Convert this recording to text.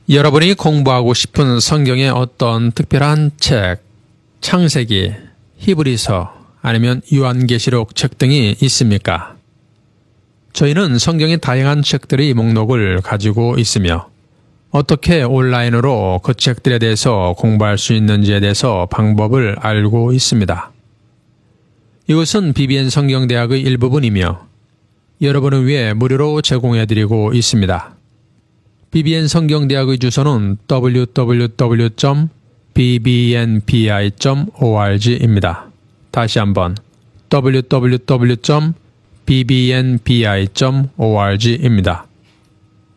여러분이 공부하고 싶은 성경의 어떤 특별한 책, 창세기, 히브리서, 아니면 요한계시록 책 등이 있습니까? 저희는 성경의 다양한 책들의 목록을 가지고 있으며 어떻게 온라인으로 그 책들에 대해서 공부할 수 있는지에 대해서 방법을 알고 있습니다. 이것은 BBN 성경대학의 일부분이며 여러분을 위해 무료로 제공해드리고 있습니다. BBN 성경대학의 주소는 www.bbnbi.org입니다. 다시 한번 www.bbnbi.org입니다.